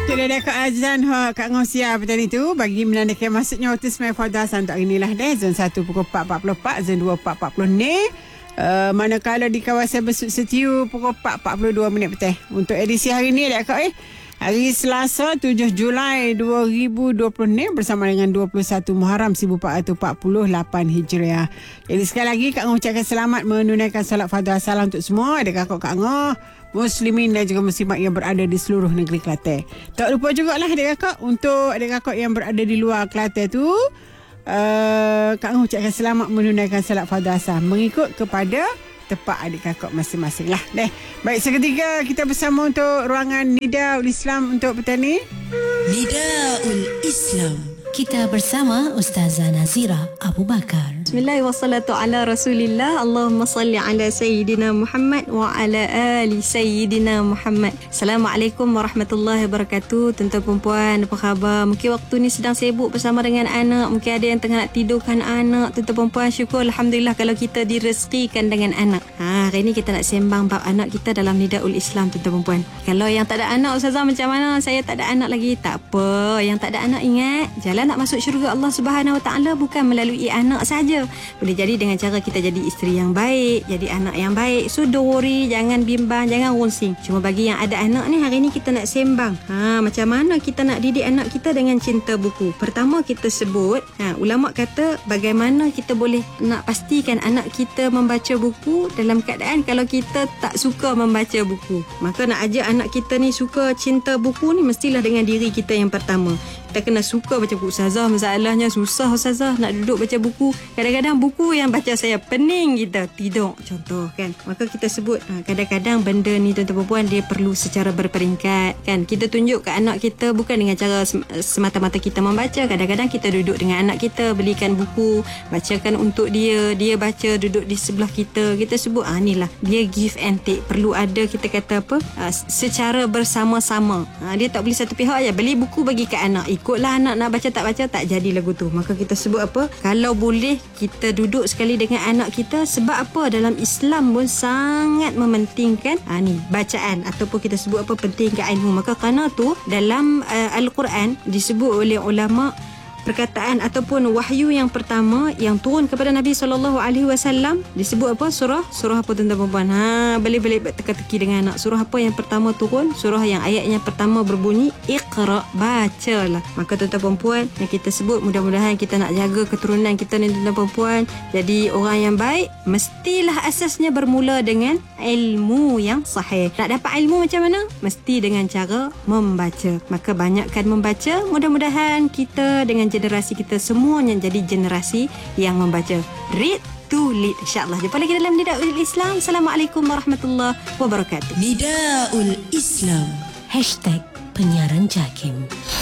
Itu dia dekat azan Kak Ngosia petani tu bagi menandakan masuknya waktu Semai Fadhasa untuk hari inilah deh. Zon 1 pukul 4.44, zon 2 4.40 ni. Manakala di kawasan Besut Setiu pukul 4.42 minit petang. Untuk edisi hari ni dekat hari Selasa 7 Julai 2020 ni bersama dengan 21 Muharram 1448 Hijriah. Jadi sekali lagi Kak Ngoh ucapkan selamat menunaikan solat Fadhasa untuk semua. Ada Kak Ngoh, Muslimin dan juga Muslimat yang berada di seluruh negeri Kelantan. Tak lupa jugalah adik kakak untuk adik kakak yang berada di luar Kelantan tu, Kak Ngoh ucapkan selamat menunaikan solat Fadhasa mengikut kepada tepat adik kakak masing-masing lah. Baik, seketika kita bersama untuk ruangan Nidaul Islam untuk petani. Nidaul Islam. Kita bersama Ustazah Nazira Abu Bakar. Bismillahirrahmanirrahim. Ala Rasulillah. Allahumma salli ala Sayyidina Muhammad wa ala ali Sayyidina Muhammad. Assalamualaikum warahmatullahi wabarakatuh. Tuan-tuan perempuan, apa khabar? Mungkin waktu ni sedang sibuk bersama dengan anak. Mungkin ada yang tengah nak tidurkan anak. Tuan-tuan perempuan, syukur Alhamdulillah kalau kita direzekikan dengan anak. Hari ni kita nak sembang bab anak kita dalam Nidaul Islam, tuan-tuan perempuan. Kalau yang tak ada anak, Ustazah macam mana? Saya tak ada anak lagi. Tak apa. Yang tak ada anak, ingat, jalan nak masuk syurga Allah Subhanahu Wa Taala bukan melalui anak saja. Boleh jadi dengan cara kita jadi isteri yang baik, jadi anak yang baik. So don't worry, jangan bimbang, jangan runsing. Cuma bagi yang ada anak ni, hari ni kita nak sembang. Macam mana kita nak didik anak kita dengan cinta buku. Pertama kita sebut, ulama kata bagaimana kita boleh nak pastikan anak kita membaca buku dalam keadaan kalau kita tak suka membaca buku. Maka nak ajak anak kita ni suka cinta buku ni mestilah dengan diri kita yang pertama. Kita kena suka baca buku. Ustazah, masalahnya susah Ustazah nak duduk baca buku. Kadang-kadang buku yang baca saya pening kita tidur contoh kan. Maka kita sebut kadang-kadang benda ni tuan-tuan perempuan dia perlu secara berperingkat kan. Kita tunjuk ke anak kita bukan dengan cara semata-mata kita membaca. Kadang-kadang kita duduk dengan anak kita, belikan buku, bacakan untuk dia, dia baca duduk di sebelah kita. Kita sebut inilah dia give and take. Perlu ada kita kata apa? Secara bersama-sama. Dia tak boleh satu pihak aja beli buku bagi ke anak. Ikutlah anak nak baca tak baca tak jadi lagu tu. Maka kita sebut apa? Kalau boleh kita duduk sekali dengan anak kita. Sebab apa? Dalam Islam pun sangat mementingkan ni bacaan ataupun kita sebut apa pentingkan ilmu. Maka kerana tu dalam Al-Quran disebut oleh ulama perkataan ataupun wahyu yang pertama yang turun kepada Nabi SAW disebut apa? Surah apa tuan-tuan perempuan? Boleh teka-teki dengan anak. Surah apa yang pertama turun? Surah yang ayatnya pertama berbunyi Iqra, bacalah. Maka tuan-tuan perempuan yang kita sebut, mudah-mudahan kita nak jaga keturunan kita ni tuan-tuan perempuan jadi orang yang baik. Mestilah asasnya bermula dengan ilmu yang sahih. Nak dapat ilmu macam mana? Mesti dengan cara membaca. Maka banyakkan membaca. Mudah-mudahan kita dengan generasi kita semuanya jadi generasi yang membaca. Read to lead, insyaAllah. Jumpa lagi dalam Nidaul Islam. Assalamualaikum warahmatullahi wabarakatuh. Nidaul Islam. #penyiaran JAKIM.